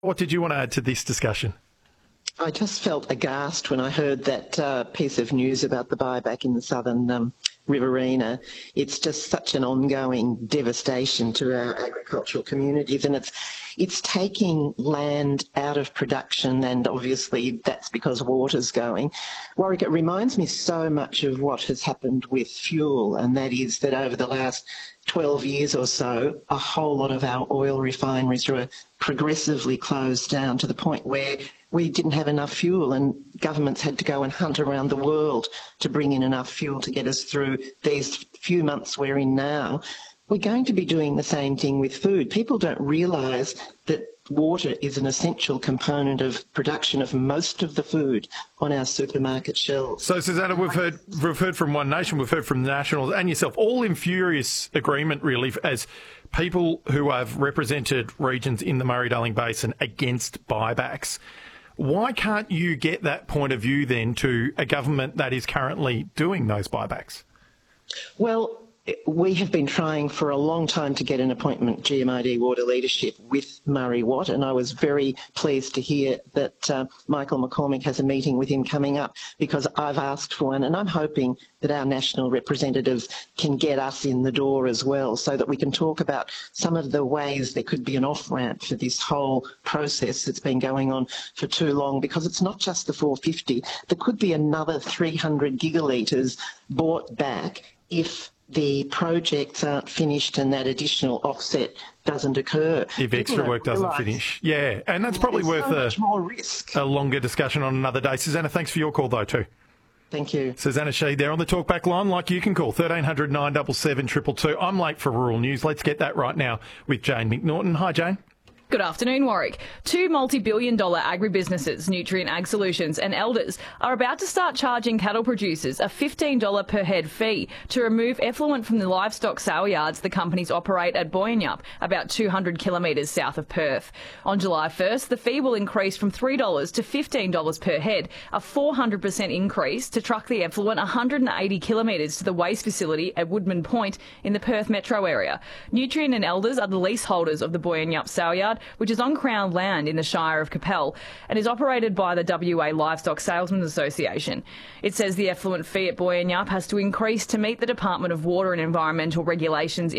What did you want to add to this discussion? I just felt aghast when I heard that piece of news about the buyback in the southern Riverina. It's just such an ongoing devastation to our agricultural communities, and it's taking land out of production, and obviously that's because water's going. Warwick, it reminds me so much of what has happened with fuel, and that is that over the last 12 years or so, a whole lot of our oil refineries were progressively closed down to the point where we didn't have enough fuel, and governments had to go and hunt around the world to bring in enough fuel to get us through these few months we're in now. We're going to be doing the same thing with food. People don't realise that water is an essential component of production of most of the food on our supermarket shelves. So, Susanna, we've heard from One Nation, we've heard from the Nationals and yourself, all in furious agreement, really, as people who have represented regions in the Murray-Darling Basin against buybacks. Why can't you get that point of view then to a government that is currently doing those buybacks? Well, we have been trying for a long time to get an appointment, GMID Water Leadership, with Murray Watt, and I was very pleased to hear that Michael McCormick has a meeting with him coming up, because I've asked for one, and I'm hoping that our national representatives can get us in the door as well, so that we can talk about some of the ways there could be an off-ramp for this whole process that's been going on for too long, because it's not just the 450. There could be another 300 gigalitres bought back if the projects aren't finished and that additional offset doesn't occur. If extra work doesn't finish. Yeah, and that's probably worth a longer discussion on another day. Susanna, thanks for your call though too. Thank you. Susanna Sheed there on the Talkback line. Like you can call 1300 977 222. I'm late for Rural News. Let's get that right now with Jane McNaughton. Hi, Jane. Good afternoon, Warwick. Two multi-billion-dollar agribusinesses, Nutrien Ag Solutions and Elders, are about to start charging cattle producers a $15 per head fee to remove effluent from the livestock sale yards the companies operate at Boyanup, about 200 kilometres south of Perth. On July 1st, the fee will increase from $3 to $15 per head, a 400% increase to truck the effluent 180 kilometres to the waste facility at Woodman Point in the Perth metro area. Nutrien and Elders are the leaseholders of the Boyanup sale yard, which is on Crown land in the Shire of Capel and is operated by the WA Livestock Salesmen's Association. It says the effluent fee at Boyanup has to increase to meet the Department of Water and Environmental regulations